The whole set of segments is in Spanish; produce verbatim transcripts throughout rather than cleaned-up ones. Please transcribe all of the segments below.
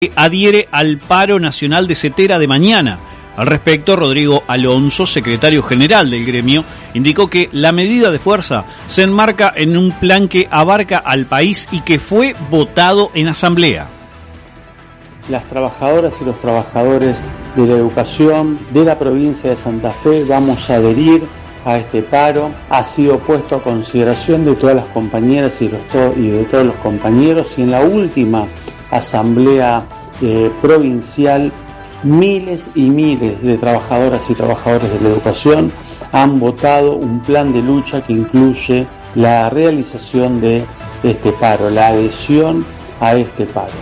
adhiere al paro nacional de Cetera de mañana. Al respecto, Rodrigo Alonso, secretario general del gremio, indicó que la medida de fuerza se enmarca en un plan que abarca al país y que fue votado en asamblea. Las trabajadoras y los trabajadores de la educación de la provincia de Santa Fe vamos a adherir a este paro. Ha sido puesto a consideración de todas las compañeras y, los to- y de todos los compañeros, y en la última asamblea eh, provincial miles y miles de trabajadoras y trabajadores de la educación han votado un plan de lucha que incluye la realización de este paro, la adhesión a este paro.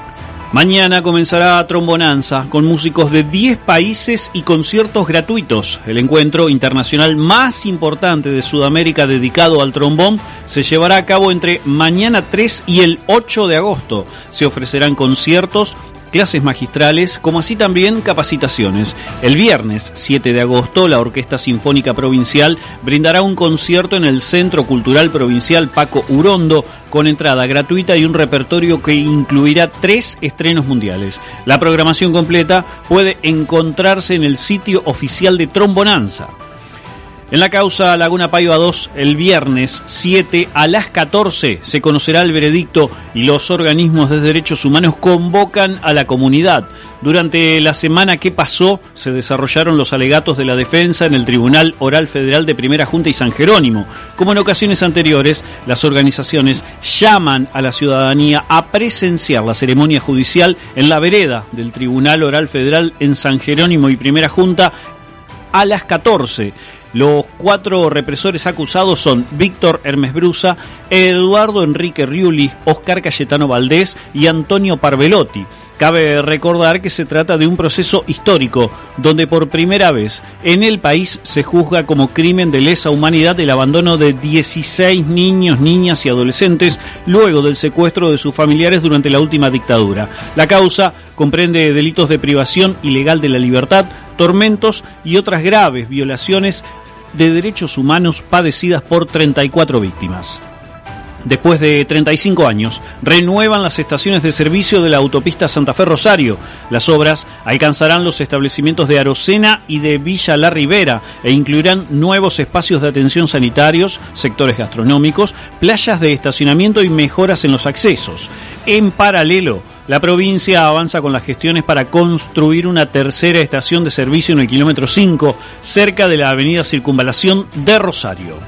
Mañana comenzará Trombonanza con músicos de diez países y conciertos gratuitos. El encuentro internacional más importante de Sudamérica dedicado al trombón se llevará a cabo entre mañana tres y el ocho de agosto. Se ofrecerán conciertos, clases magistrales, como así también capacitaciones. El viernes siete de agosto, la Orquesta Sinfónica Provincial brindará un concierto en el Centro Cultural Provincial Paco Urondo, con entrada gratuita y un repertorio que incluirá tres estrenos mundiales. La programación completa puede encontrarse en el sitio oficial de Trombonanza. En la causa Laguna Paiva dos, el viernes siete a las catorce se conocerá el veredicto y los organismos de derechos humanos convocan a la comunidad. Durante la semana que pasó se desarrollaron los alegatos de la defensa en el Tribunal Oral Federal de Primera Junta y San Jerónimo. Como en ocasiones anteriores, las organizaciones llaman a la ciudadanía a presenciar la ceremonia judicial en la vereda del Tribunal Oral Federal en San Jerónimo y Primera Junta a las catorce. Los cuatro represores acusados son Víctor Hermes Brusa, Eduardo Enrique Riuli, Oscar Cayetano Valdés y Antonio Parvelotti. Cabe recordar que se trata de un proceso histórico, donde por primera vez en el país se juzga como crimen de lesa humanidad el abandono de dieciséis niños, niñas y adolescentes luego del secuestro de sus familiares durante la última dictadura. La causa comprende delitos de privación ilegal de la libertad, tormentos y otras graves violaciones de derechos humanos padecidas por treinta y cuatro víctimas. Después de treinta y cinco años, renuevan las estaciones de servicio de la autopista Santa Fe-Rosario. Las obras alcanzarán los establecimientos de Arocena y de Villa La Ribera e incluirán nuevos espacios de atención sanitarios, sectores gastronómicos, playas de estacionamiento y mejoras en los accesos. En paralelo, la provincia avanza con las gestiones para construir una tercera estación de servicio en el kilómetro cinco, cerca de la avenida Circunvalación de Rosario.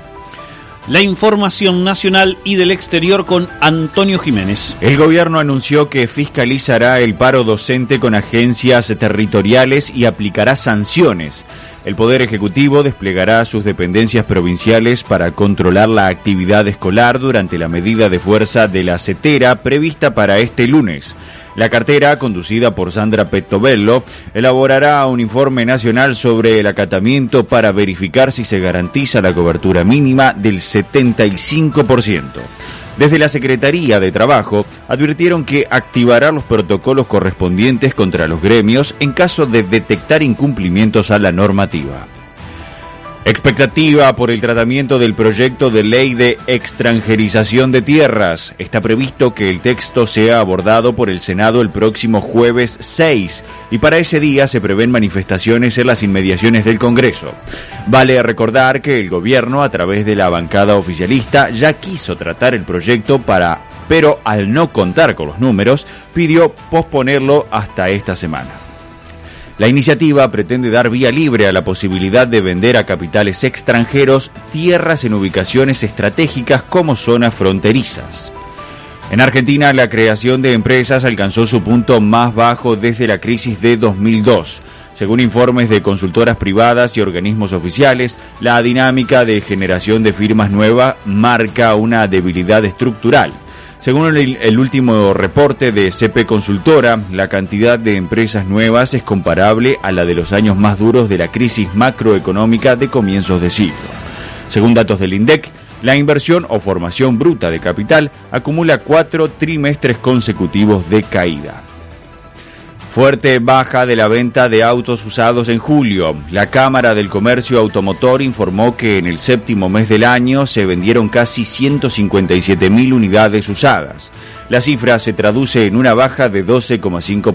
La información nacional y del exterior con Antonio Jiménez. El gobierno anunció que fiscalizará el paro docente con agencias territoriales y aplicará sanciones. El Poder Ejecutivo desplegará sus dependencias provinciales para controlar la actividad escolar durante la medida de fuerza de la Cetera prevista para este lunes. La cartera, conducida por Sandra Pettobello, elaborará un informe nacional sobre el acatamiento para verificar si se garantiza la cobertura mínima del setenta y cinco por ciento. Desde la Secretaría de Trabajo advirtieron que activará los protocolos correspondientes contra los gremios en caso de detectar incumplimientos a la normativa. Expectativa por el tratamiento del proyecto de ley de extranjerización de tierras. Está previsto que el texto sea abordado por el Senado el próximo jueves seis y para ese día se prevén manifestaciones en las inmediaciones del Congreso. Vale recordar que el gobierno, a través de la bancada oficialista, ya quiso tratar el proyecto para, pero al no contar con los números, pidió posponerlo hasta esta semana. La iniciativa pretende dar vía libre a la posibilidad de vender a capitales extranjeros tierras en ubicaciones estratégicas como zonas fronterizas. En Argentina, la creación de empresas alcanzó su punto más bajo desde la crisis de dos mil dos. Según informes de consultoras privadas y organismos oficiales, la dinámica de generación de firmas nuevas marca una debilidad estructural. Según el, el último reporte de C P Consultora, la cantidad de empresas nuevas es comparable a la de los años más duros de la crisis macroeconómica de comienzos de siglo. Según datos del INDEC, la inversión o formación bruta de capital acumula cuatro trimestres consecutivos de caída. Fuerte baja de la venta de autos usados en julio. La Cámara del Comercio Automotor informó que en el séptimo mes del año se vendieron casi ciento cincuenta y siete mil unidades usadas. La cifra se traduce en una baja de doce coma cinco